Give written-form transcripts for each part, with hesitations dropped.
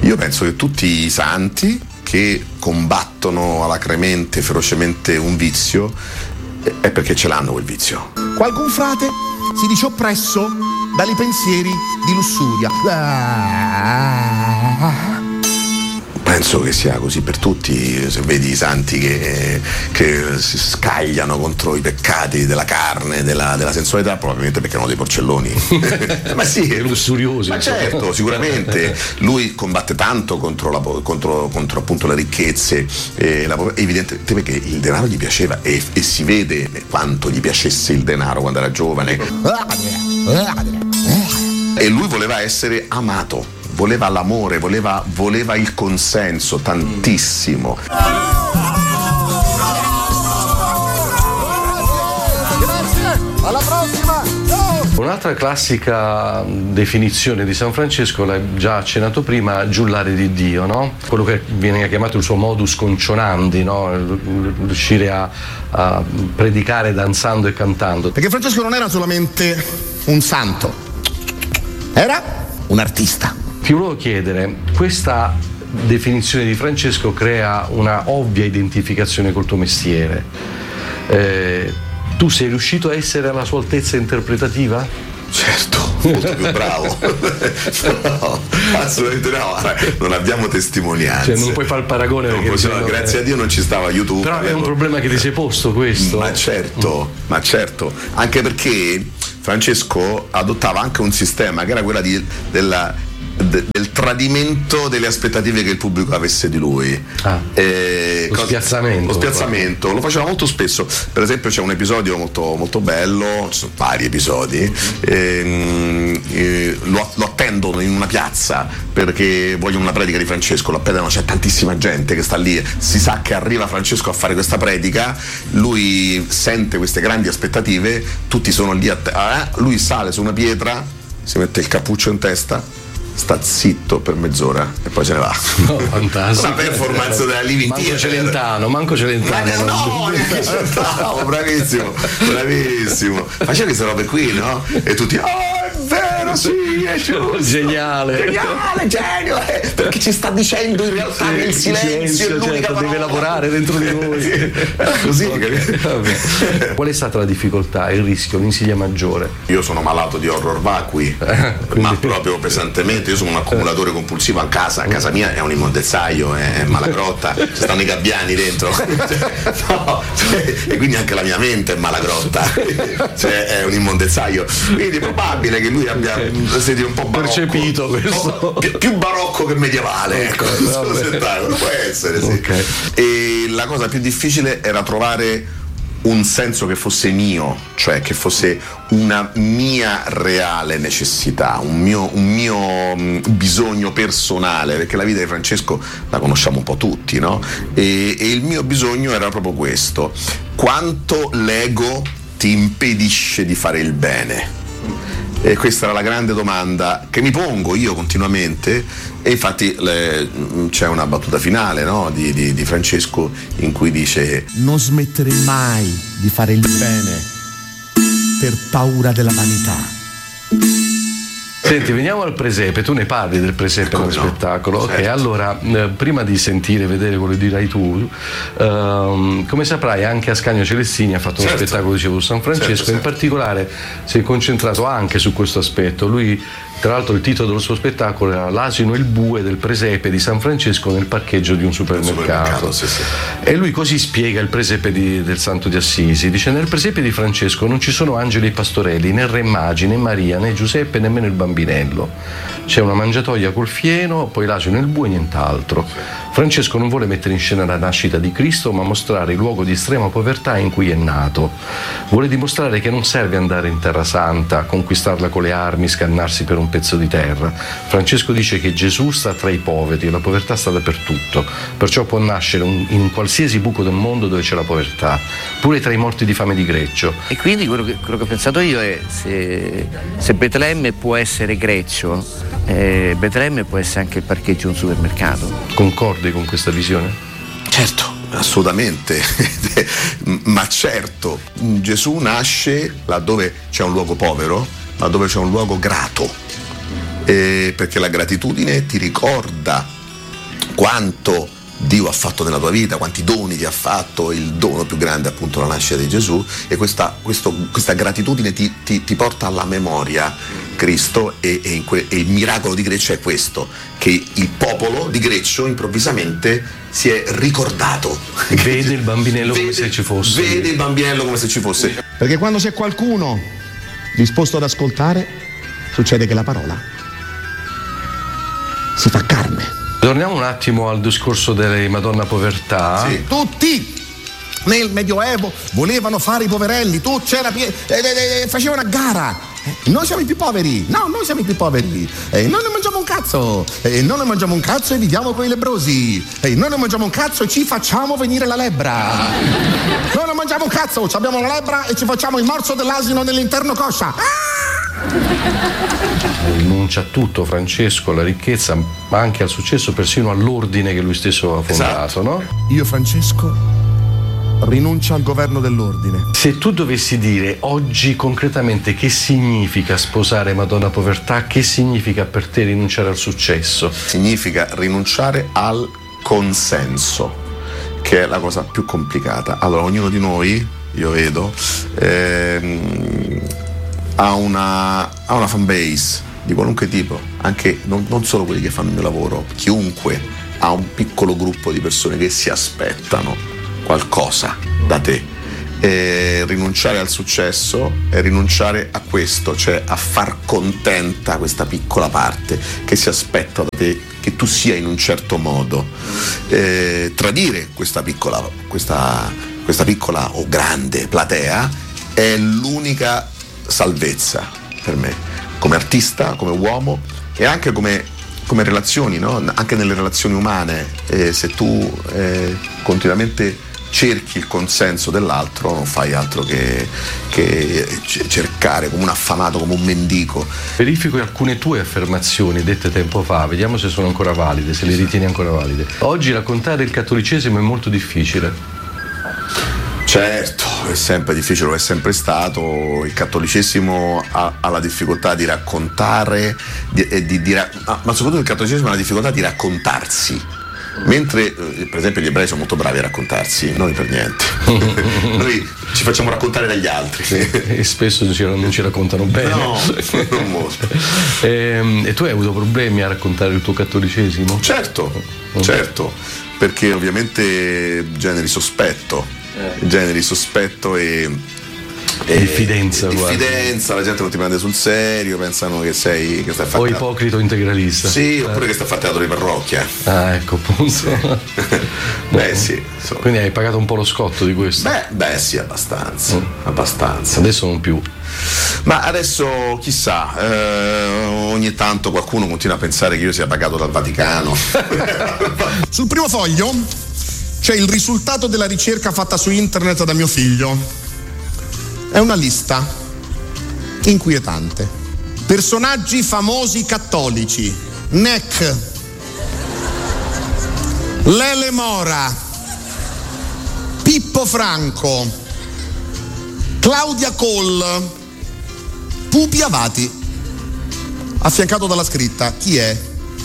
Io penso che tutti i santi che combattono alacremente, ferocemente un vizio è perché ce l'hanno quel vizio. Qualcun frate si dice oppresso dai pensieri di lussuria. Penso che sia così per tutti. Se vedi i santi che si scagliano contro i peccati della carne, della sensualità, probabilmente perché hanno dei porcelloni. Ma sì, lussuriosi. Ma certo, sicuramente. Lui combatte tanto contro appunto le ricchezze, evidentemente perché il denaro gli piaceva e si vede quanto gli piacesse il denaro quando era giovane. E lui voleva essere amato. Voleva l'amore, voleva il consenso tantissimo. Grazie, alla prossima! Un'altra classica definizione di San Francesco, l'hai già accennato prima, giullare di Dio, no? Quello che viene chiamato il suo modus concionandi, no? Riuscire a predicare danzando e cantando. Perché Francesco non era solamente un santo, era un artista. Ti volevo chiedere, questa definizione di Francesco crea una ovvia identificazione col tuo mestiere. Tu sei riuscito a essere alla sua altezza interpretativa? Certo, molto più bravo. No, assolutamente no, non abbiamo testimonianze. Cioè non puoi fare il paragone perché grazie a Dio non ci stava YouTube. Però è un problema che ti sei posto questo. Ma certo, anche perché Francesco adottava anche un sistema che era quella del tradimento delle aspettative che il pubblico avesse di lui. Lo spiazzamento lo faceva molto spesso. Per esempio c'è un episodio molto, molto bello, ci sono vari episodi, lo attendono in una piazza perché vogliono una predica di Francesco, lo attendono, c'è tantissima gente che sta lì, si sa che arriva Francesco a fare questa predica, lui sente queste grandi aspettative, tutti sono lì lui sale su una pietra, si mette il cappuccio in testa, sta zitto per mezz'ora e poi se ne va. No, fantastico. Una performance della Living Theater. Manco Celentano. No, bravissimo. Faceva queste robe qui, no? E tutti, è vero, sì, è giusto. Geniale, genio, perché ci sta dicendo in realtà che il silenzio è l'unica parola. Deve lavorare dentro di noi. Così, Qual è stata la difficoltà, il rischio, l'insidia maggiore? Io sono malato di horror vacui, ma proprio pesantemente. Io sono un accumulatore compulsivo a casa mia è un immondezzaio, è Malagrotta, ci stanno i gabbiani dentro. E quindi anche la mia mente è Malagrotta, è un immondezzaio. Quindi è probabile che lui abbia un po' barocco, percepito questo, più barocco che medievale, ecco. Può essere, sì. Okay. E la cosa più difficile era trovare un senso che fosse mio, cioè che fosse una mia reale necessità, un mio bisogno personale, perché la vita di Francesco la conosciamo un po' tutti, no? E il mio bisogno era proprio questo: quanto l'ego ti impedisce di fare il bene? E questa era la grande domanda che mi pongo io continuamente, e infatti c'è una battuta finale, no, di Francesco in cui dice: non smettere mai di fare il bene per paura della vanità. Senti, veniamo al presepe. Tu ne parli del presepe nello spettacolo. Certo. Ok, allora prima di sentire e vedere quello che dirai tu, come saprai anche Ascanio Celestini ha fatto uno spettacolo, dicevo, su San Francesco. In particolare si è concentrato anche su questo aspetto. Lui, tra l'altro, il titolo del suo spettacolo era L'asino e il bue del presepe di San Francesco nel parcheggio di un supermercato. Sì. E lui così spiega il presepe del Santo di Assisi. Dice: nel presepe di Francesco non ci sono angeli e pastorelli, né Re Magi, né Maria, né Giuseppe, nemmeno il bambinello. C'è una mangiatoia col fieno, poi l'asino e il bue e nient'altro. Francesco non vuole mettere in scena la nascita di Cristo, ma mostrare il luogo di estrema povertà in cui è nato. Vuole dimostrare che non serve andare in Terra Santa, conquistarla con le armi, scannarsi per un pezzo di terra. Francesco dice che Gesù sta tra i poveri e la povertà sta dappertutto, perciò può nascere in qualsiasi buco del mondo dove c'è la povertà, pure tra i morti di fame di greccio. E quindi quello che ho pensato io è: se Betlemme può essere Greccio, Betlemme può essere anche il parcheggio di un supermercato. Concordi con questa visione? Certo, assolutamente. Ma certo, Gesù nasce laddove c'è un luogo povero, ma dove c'è un luogo grato, perché la gratitudine ti ricorda quanto Dio ha fatto nella tua vita, quanti doni ti ha fatto, il dono più grande appunto la nascita di Gesù, e questa gratitudine ti porta alla memoria Cristo, e il miracolo di Greccio è questo, che il popolo di Greccio improvvisamente si è ricordato. Vede il bambinello come se ci fosse. Vede il bambinello come se ci fosse. Perché quando c'è qualcuno disposto ad ascoltare, succede che la parola si fa carne. Torniamo un attimo al discorso delle Madonna Povertà. Sì. Tutti nel Medioevo volevano fare i poverelli, facevano a gara. Noi siamo i più poveri, no, noi siamo i più poveri, noi ne mangiamo un cazzo, noi ne mangiamo un cazzo e viviamo con i lebbrosi, noi ne mangiamo un cazzo e ci facciamo venire la lebbra. Noi ne mangiamo un cazzo, abbiamo la lebbra e ci facciamo il morso dell'asino nell'interno coscia. Rinuncia a tutto Francesco, alla ricchezza, ma anche al successo, persino all'ordine che lui stesso ha fondato, esatto. No? Io, Francesco, rinuncio al governo dell'ordine. Se tu dovessi dire oggi concretamente che significa sposare Madonna Povertà, che significa per te rinunciare al successo? Significa rinunciare al consenso, che è la cosa più complicata. Allora, ognuno di noi, io vedo, ha una fan base di qualunque tipo, anche non solo quelli che fanno il mio lavoro, chiunque ha un piccolo gruppo di persone che si aspettano qualcosa da te. Rinunciare al successo è rinunciare a questo, cioè a far contenta questa piccola parte che si aspetta da te che tu sia in un certo modo. Tradire questa piccola o grande platea è l'unica salvezza per me, come artista, come uomo e anche come relazioni, no? Anche nelle relazioni umane, se tu continuamente cerchi il consenso dell'altro, non fai altro che cercare come un affamato, come un mendico. Verifico alcune tue affermazioni dette tempo fa, vediamo se sono ancora valide, se le ritieni ancora valide. Oggi raccontare il cattolicesimo è molto difficile. Certo, è sempre difficile, lo è sempre stato. Il cattolicesimo ha la difficoltà di raccontare, ma soprattutto il cattolicesimo ha la difficoltà di raccontarsi. Mentre per esempio gli ebrei sono molto bravi a raccontarsi, noi per niente. Noi ci facciamo raccontare dagli altri e spesso non ci raccontano bene. No, non molto. E tu hai avuto problemi a raccontare il tuo cattolicesimo? Certo, perché ovviamente generi sospetto e diffidenza, la gente non ti prende sul serio, pensano che stai o ipocrita o integralista. Sì, oppure che sta a teatro di parrocchia. Ah, ecco, appunto. Sì. Sì. Quindi hai pagato un po' lo scotto di questo? Beh, sì, abbastanza. Adesso non più. Ma adesso chissà, ogni tanto qualcuno continua a pensare che io sia pagato dal Vaticano. Sul primo foglio c'è il risultato della ricerca fatta su internet da mio figlio. È una lista inquietante. Personaggi famosi cattolici: Neck, Lele Mora, Pippo Franco, Claudia Cole, Pupi Avati, affiancato dalla scritta: chi è?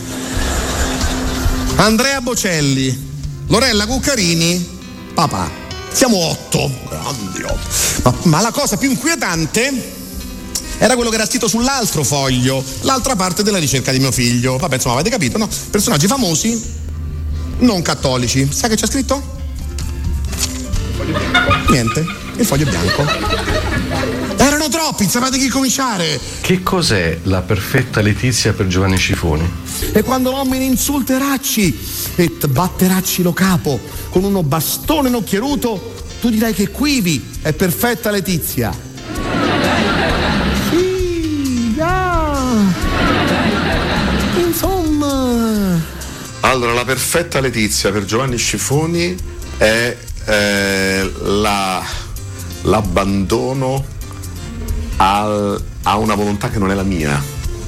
Andrea Bocelli, Lorella Cuccarini, papà. Siamo 8. Grandi 8. Ma la cosa più inquietante era quello che era scritto sull'altro foglio, l'altra parte della ricerca di mio figlio. Vabbè, insomma, avete capito, no? Personaggi famosi non cattolici. Sai che c'è scritto? Niente, il foglio è bianco. Erano troppi, non sapete chi cominciare. Che cos'è la perfetta letizia per Giovanni Scifoni? E quando l'uomo insulteracci e batteracci lo capo con uno bastone nocchieruto, tu dirai che quivi è perfetta letizia. Sì, insomma. Allora, la perfetta letizia per Giovanni Scifoni è l'abbandono a una volontà che non è la mia.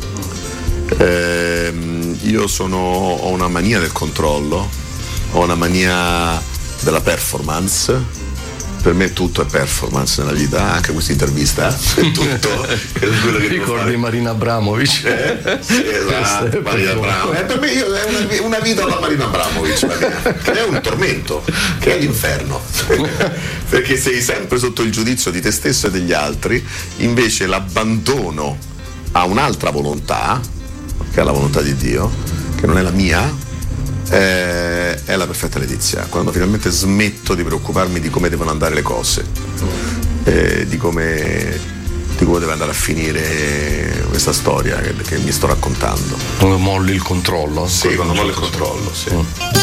Io ho una mania del controllo, ho una mania della performance Per me tutto è performance nella vita, anche questa intervista, tutto è quello che ricordi Marina Abramovic? Sì, esatto, Marina Abramovic. Per me è una vita alla Marina Abramovic, la mia, che è un tormento, che è l'inferno, perché sei sempre sotto il giudizio di te stesso e degli altri. Invece l'abbandono a un'altra volontà, che è la volontà di Dio, che non è la mia, è la perfetta letizia, quando finalmente smetto di preoccuparmi di come devono andare le cose, di come deve andare a finire questa storia che mi sto raccontando. Quando molli il controllo? Sì, quando molli il controllo, sì.